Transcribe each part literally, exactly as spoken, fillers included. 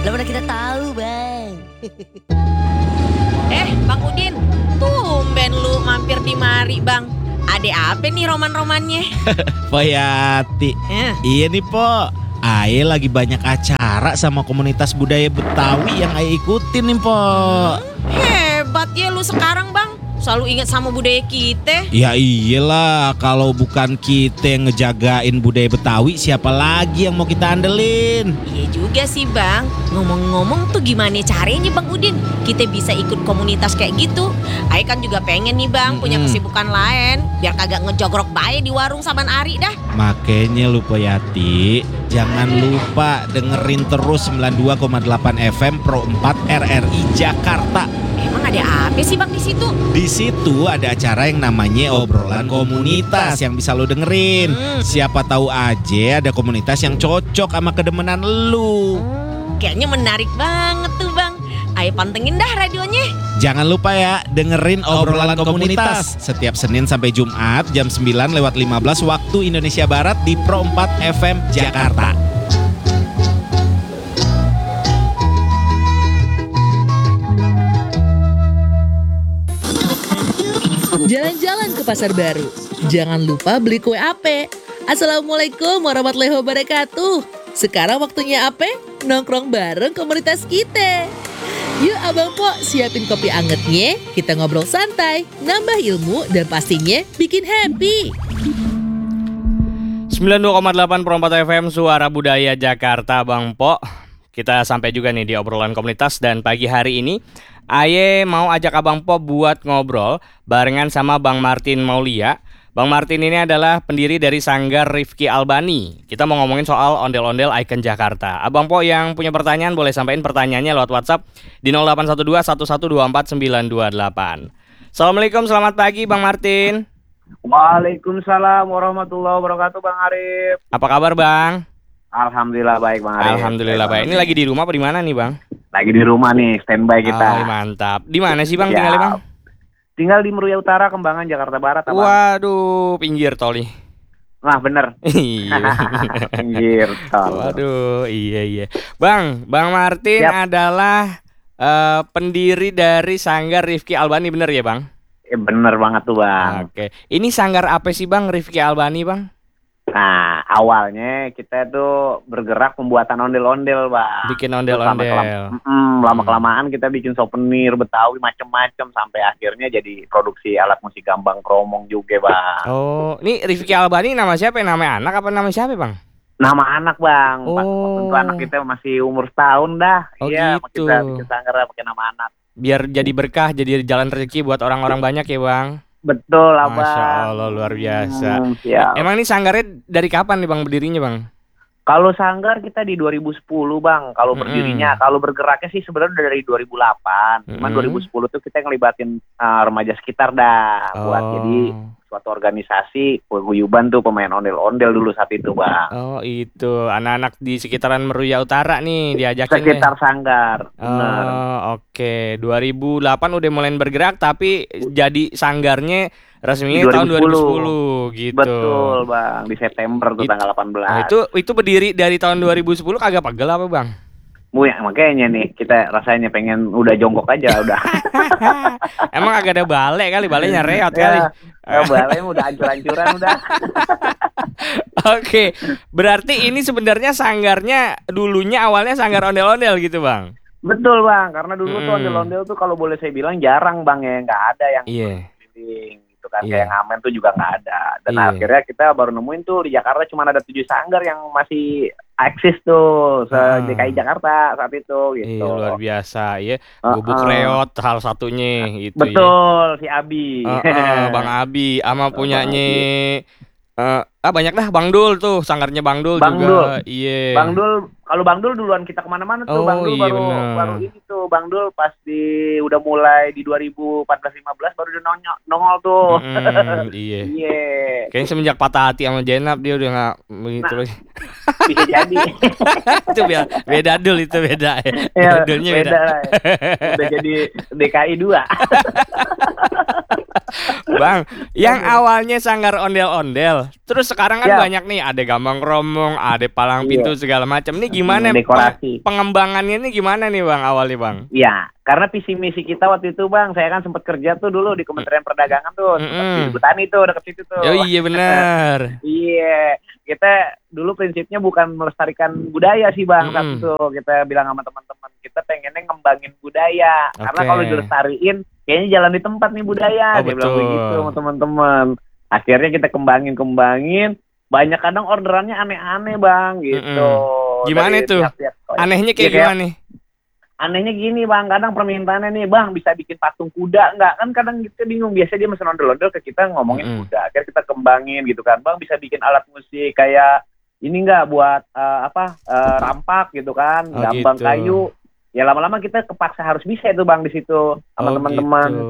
Lah mana kita tahu, Bang. Eh, Bang Udin, tumben lu mampir di mari, Bang. Ada apa nih roman-romannya? Poyati. Eh. Iya nih, Po. Aye lagi banyak acara sama komunitas budaya Betawi yang Aye ikutin nih, Po. Hebat ya lu sekarang, Bang. Selalu ingat sama budaya kita. Ya iyalah, kalau bukan kita yang ngejagain budaya Betawi, siapa lagi yang mau kita andelin? Iya juga sih, Bang. Ngomong-ngomong tuh gimana caranya, Bang Udin? Kita bisa ikut komunitas kayak gitu. Ayo kan juga pengen nih, Bang, punya Mm-mm. kesibukan lain. Biar kagak ngejogrok bae di warung saban ari dah. Makanya lu Poyati, jangan lupa dengerin terus sembilan puluh dua koma delapan F M Pro empat R R I Jakarta. Emang ada apa sih, Bang, di situ? Di situ ada acara yang namanya obrolan komunitas yang bisa lu dengerin. Hmm. Siapa tahu aja ada komunitas yang cocok sama kedemenan lu. Kayaknya menarik banget tuh, Bang. Ayo pantengin dah radionya. Jangan lupa ya, dengerin obrolan komunitas setiap Senin sampai Jumat jam sembilan lewat lima belas waktu Indonesia Barat di Pro empat F M Jakarta. Jalan-jalan ke pasar baru. Jangan lupa beli kue ape. Assalamualaikum warahmatullahi wabarakatuh. Sekarang waktunya ape? Nongkrong bareng komunitas kita. Yuk Abang Po, siapin kopi angetnya. Kita ngobrol santai, nambah ilmu, dan pastinya bikin happy. sembilan puluh dua koma delapan Pro empat F M Suara Budaya Jakarta, Bang Po. Kita sampai juga nih di obrolan komunitas, dan pagi hari ini Aye mau ajak Abang Po buat ngobrol barengan sama Bang Martin Maulia. Bang Martin ini adalah pendiri dari Sanggar Rifki Albani. Kita mau ngomongin soal ondel-ondel ikon Jakarta. Abang Po yang punya pertanyaan boleh sampaikan pertanyaannya lewat WhatsApp di nol delapan satu dua satu satu dua empat sembilan dua delapan. Assalamualaikum, selamat pagi Bang Martin. Waalaikumsalam warahmatullahi wabarakatuh, Bang Arif. Apa kabar Bang? Alhamdulillah baik, Bang Arif. Alhamdulillah baik. Ini lagi di rumah apa di mana nih Bang? Lagi di rumah nih, standby kita. Oh, mantap. Di mana sih Bang Ya. tinggalnya Bang? Tinggal di Meruya Utara, Kembangan, Jakarta Barat, Abang. Waduh, pinggir tol nih. Nah, bener. Iya. Pinggir tol. Waduh, iya iya. Bang, Bang Martin Yap. adalah eh, pendiri dari Sanggar Rifki Albani, bener ya Bang? Eh, bener banget tuh, Bang. Oke. Ini sanggar apa sih Bang Rifki Albani Bang? Nah, awalnya kita tuh bergerak pembuatan ondel-ondel, Bang. Bikin Terus ondel-ondel. lama-kelam- Mm, lama-kelamaan kita bikin souvenir Betawi macem-macem sampai akhirnya jadi produksi alat musik gambang kromong juga, Bang. Oh, ini Rifki Albani nama siapa? Nama anak apa nama siapa Bang? Nama anak, Bang. Pas Oh. tentu anak kita masih umur setahun dah. Oh, Iya, gitu. kita bikin sanggar pakai nama anak. Biar jadi berkah, jadi jalan rezeki buat orang-orang banyak ya Bang. Betul, Abang. Masya Allah, luar biasa. Hmm, siap. Emang ini sanggarnya dari kapan nih Bang berdirinya Bang? Kalau sanggar kita di dua ribu sepuluh, Bang. Kalau Mm-mm. berdirinya, kalau bergeraknya sih sebenarnya dari dua ribu delapan. Cuman Mm-mm. dua ribu sepuluh tuh kita ngelibatin uh, remaja sekitar dah buat Oh. jadi suatu organisasi paguyuban tuh pemain ondel-ondel dulu saat itu, Bang. Oh itu anak-anak di sekitaran Meruya Utara nih diajakin nih. Sekitar sanggar. Bener. Oh oke, dua ribu delapan udah mulai bergerak tapi jadi sanggarnya resminya Di tahun dua ribu dua ribu sepuluh gitu. Betul, Bang. Di September tuh It- tanggal delapan belas. Nah, itu itu berdiri dari tahun dua ribu sepuluh kagak pegel apa Bang? Bu, ya, makanya nih kita rasanya pengen udah jongkok aja udah. Emang agak ada balai kali, balainya reot kali. Ya, balai udah hancur-hancuran udah. Oke, berarti ini sebenarnya sanggarnya dulunya awalnya sanggar ondel-ondel gitu Bang? Betul, Bang, karena dulu tuh Hmm. ondel-ondel tuh kalau boleh saya bilang jarang, Bang, ya, nggak ada yang Iya. keliling gitu kan, Iya. kayak ngamen tuh juga nggak ada. Dan Iya. akhirnya kita baru nemuin tuh di Jakarta cuma ada tujuh sanggar yang masih eksis tuh se Ah. D K I Jakarta saat itu gitu. Iya luar biasa ya. Uh-uh. Gubuk reot salah satunya gitu ya. Betul, si Abi. Heeh, Bang Abi sama Bang punyanya eh ah banyak dah Bang Dul tuh, sanggarnya Bang Dul Bang juga. Iya. Bang Dul, kalau Bang Dul duluan kita kemana-mana tuh. Oh, Bang Dul iya, baru bener. baru ini tuh. Bang Dul pas di udah mulai di dua ribu empat belas lima belas baru dia nongol, nongol tuh. Mm-mm, iya. Iya, Kayaknya semenjak patah hati sama Jenab dia udah nggak begitu Nah. lagi. bisa jadi. Itu beda, beda Dul itu beda. Ya, Dulnya beda. beda lah. Udah jadi D K I dua. Bang, yang awalnya sanggar ondel-ondel, terus sekarang kan Ya. banyak nih, ada gambang kromong, ada palang Iya. pintu segala macam. Ini gimana Hmm, dekorasi. Pak, pengembangannya ini gimana nih Bang awalnya Bang? Iya, karena visi misi kita waktu itu Bang, saya kan sempat kerja tuh dulu di Kementerian Perdagangan tuh, sempat Mm-mm. di Butani tuh dekat situ tuh. Oh iya benar. Iya, kita dulu prinsipnya bukan melestarikan budaya sih Bang, saat Mm-mm. itu kita bilang sama teman-teman, kita pengennya ngembangin budaya. Karena Oke. kalau dilestariin, kayaknya jalan di tempat nih budaya, Oh, dia bilang betul. begitu sama teman-teman. Akhirnya kita kembangin-kembangin, banyak kadang orderannya aneh-aneh Bang, gitu. Mm-mm. Gimana Dari itu? pihak-pihak- Anehnya kayak Iya, kayak- gimana nih? Anehnya gini Bang, kadang permintaannya nih Bang bisa bikin patung kuda nggak? Kan kadang kita bingung, biasa dia mesen ondel-ondel ke kita ngomongin Mm-mm. kuda. Akhirnya kita kembangin gitu kan, Bang bisa bikin alat musik kayak ini nggak buat eh, apa eh, rampak gitu kan, Oh, gambang gitu. kayu. Ya lama-lama kita kepaksa harus bisa itu Bang di situ sama Oh, teman-teman. gitu.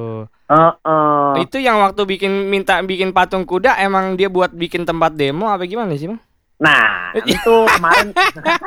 Heeh. Itu yang waktu bikin minta bikin patung kuda emang dia buat bikin tempat demo apa gimana sih Bang? Nah, itu kemarin.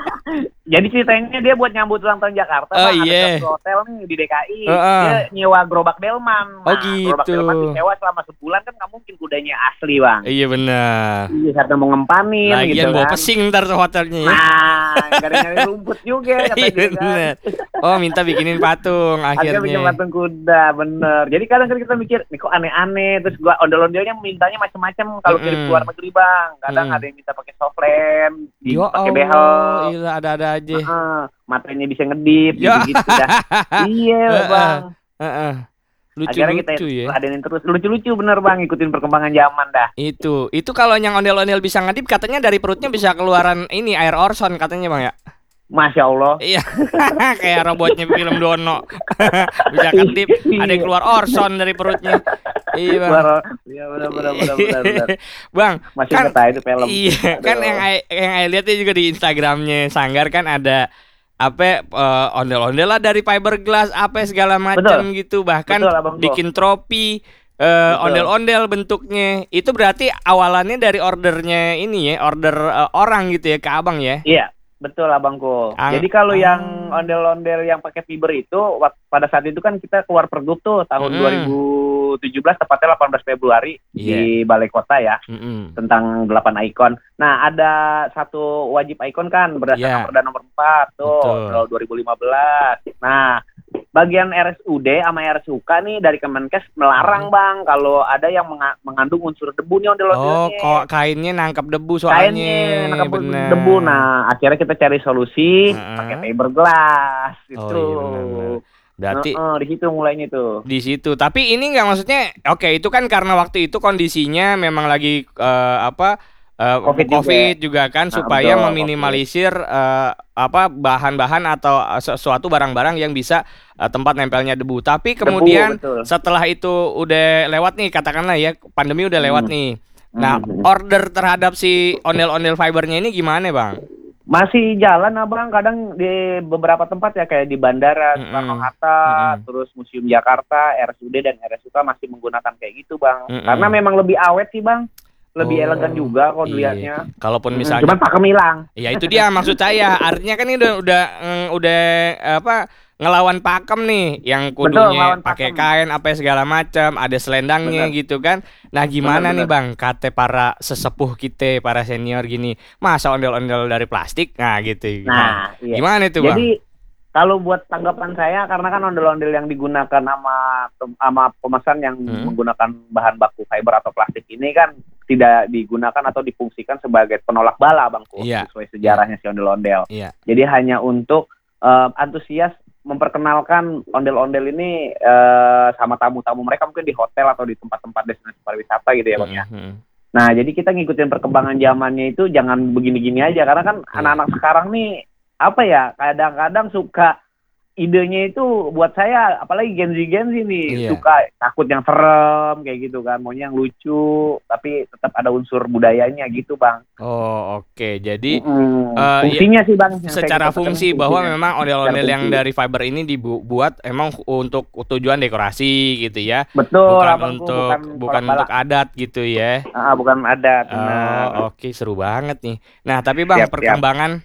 Jadi ceritanya dia buat nyambut ulang tahun Jakarta, Oh, Bang, iya. ada satu hotel nih di D K I. Heeh. Dia nyewa gerobak delman. Oh, Gerobak gitu. delman disewa selama sebulan kan nggak mungkin kudanya asli, Bang. Iya benar. Iya, sampai mau ngempanin Lagian gitu bawa kan. pesing ntar tuh hotelnya ya. Nah, nggak ada nyari rumput juga kata Iya dia kan. benar. Oh minta bikinin patung Akhirnya bikin akhirnya. patung kuda, bener. Jadi kadang kan kita mikir, nih kok aneh-aneh. Terus gua ondel-ondelnya mintanya macam-macam kalau kirim Mm-mm. ke luar negeri, Bang. Kadang Mm. ada yang minta pakai softland, di Ya pakai Allah, behel. iya ada-ada aja. Heeh, matanya bisa ngedip Ya. gitu-gitu dah. Iya, Heeh. Bang. Heeh. Akhirnya kita Lucu-lucu ya. ladenin terus. Lucu-lucu bener, Bang, ngikutin perkembangan zaman dah. Itu, itu kalau yang ondel-ondel bisa ngedip katanya dari perutnya bisa keluaran ini air orson katanya Bang ya. Masya Allah. Iya. Kayak robotnya film Dono. Bisa kedip, ada yang keluar orson dari perutnya. Iya, Bang. Keluar- Iya, benar benar benar benar. benar. Bang, Masih kan betah itu film. iya, kan Aduh. yang I- yang I lihat juga di Instagramnya Sanggar kan ada apa eh, ondel-ondel lah dari fiberglass apa segala macam Betul. gitu, bahkan Betul, Abang Bo. bikin tropi eh, Betul. ondel-ondel bentuknya. Itu berarti awalannya dari ordernya ini ya, order eh, orang gitu ya ke Abang ya. Iya, betul Abangku. Ang- Jadi kalau ah. yang ondel-ondel yang pakai fiber itu wak- pada saat itu kan kita keluar pergub tuh tahun Mm. dua ribu tujuh belas tepatnya delapan belas Februari di Balai Kota ya. Mm-mm. Tentang delapan ikon. Nah, ada satu wajib ikon kan berdasarkan Ya. Perda nomor empat tuh Betul. tahun dua ribu lima belas. Nah, bagian R S U D sama R S U K nih dari Kemenkes melarang Bang kalau ada yang menga- mengandung unsur debu nih Oh, ondel-ondelnya. kok kainnya nangkap debu soalnya. Kainnya nangkap bener. debu. Nah, akhirnya kita cari solusi Heeh. pakai fiberglass gitu. Oh, iya benar-benar. Berarti Heeh, di situ mulainya tuh. di situ. Tapi ini nggak maksudnya, oke itu kan karena waktu itu kondisinya memang lagi eh, apa eh, Covid juga. COVID juga kan Nah, supaya betul, meminimalisir eh, apa bahan-bahan atau eh, sesuatu barang-barang yang bisa eh, tempat nempelnya debu. Tapi kemudian betul. setelah itu udah lewat nih, katakanlah ya pandemi udah lewat Hmm. nih. Nah, Hmm. order terhadap si ondel-ondel fibernya ini gimana, Bang? Masih jalan Abang, kadang di beberapa tempat ya kayak di Bandara Mm-mm. Soekarno-Hatta, Mm-mm. terus Museum Jakarta, R S U D dan R S U K masih menggunakan kayak gitu Bang. Mm-mm. Karena memang lebih awet sih Bang. Lebih Oh, elegan juga kalau iya. dilihatnya. Kalaupun Mm, misalnya Cuman pakem hilang. ya itu dia maksud saya. Artinya kan ini udah udah mm, udah apa ngelawan pakem nih yang Betul, kudunya ngelawan pakai pakem. kain apa segala macam, ada selendangnya Benar. gitu kan. Nah, gimana Benar, nih benar. Bang kata para sesepuh kita, para senior gini, masa ondel-ondel dari plastik? Nah, gitu. Nah, iya. Gimana itu, Bang? Jadi kalau buat tanggapan saya karena kan ondel-ondel yang digunakan sama sama pemesan yang Hmm. menggunakan bahan baku fiber atau plastik ini kan tidak digunakan atau difungsikan sebagai penolak bala Bangku, Iya. sesuai sejarahnya si ondel-ondel. Iya. Jadi hanya untuk eh, antusias memperkenalkan ondel-ondel ini eh, sama tamu-tamu mereka mungkin di hotel atau di tempat-tempat destinasi pariwisata gitu ya Bang ya. Mm-mm. Nah, jadi kita ngikutin perkembangan zamannya itu jangan begini-gini aja karena kan Iya. anak-anak sekarang nih apa ya kadang-kadang suka idenya itu buat saya apalagi Gen Z Gen Z nih Iya. suka takut yang serem kayak gitu kan, maunya yang lucu tapi tetap ada unsur budayanya gitu Bang. Oh, oke. Jadi Mm-mm. eh, fungsinya sih Bang. yang saya secara katakan fungsi bahwa fungsinya. memang ondel-ondel Secara yang fungsi. dari fiber ini dibuat emang untuk tujuan dekorasi gitu ya. betul Bukan abangku, untuk bukan, bukan kolak-bala. untuk adat gitu ya. Ah, bukan adat. benar. Oh, oke, seru banget nih. Nah, tapi Bang, Siap, siap. perkembangan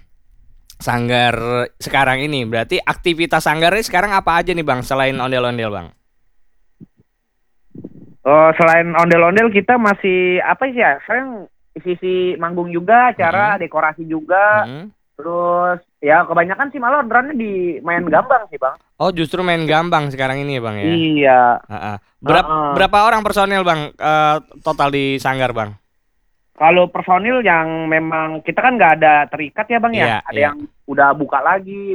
Sanggar sekarang ini berarti aktivitas Sanggar ini sekarang apa aja nih Bang selain ondel-ondel Bang? Oh, selain ondel-ondel kita masih apa sih ya? Sekarang sisi manggung juga, acara dekorasi juga. Hmm. Terus ya kebanyakan sih malah orderannya di main gambang sih, Bang. Oh, justru main gambang sekarang ini ya, Bang ya. Iya. Heeh. Berapa Heeh. berapa orang personil, Bang? eh, total di Sanggar, Bang? Kalau personil yang memang kita kan nggak ada terikat ya, Bang Iya, ya. Ada iya. yang udah buka lagi,